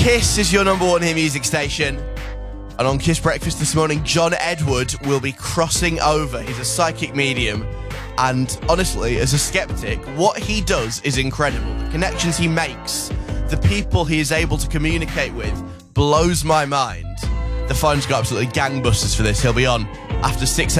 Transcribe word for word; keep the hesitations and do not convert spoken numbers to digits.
Kiss is your number one hit music station. And on Kiss Breakfast this morning, John Edward will be crossing over. He's a psychic medium. And honestly, as a skeptic, what he does is incredible. The connections he makes, the people he is able to communicate with, blows my mind. The phone's got absolutely gangbusters for this. He'll be on after six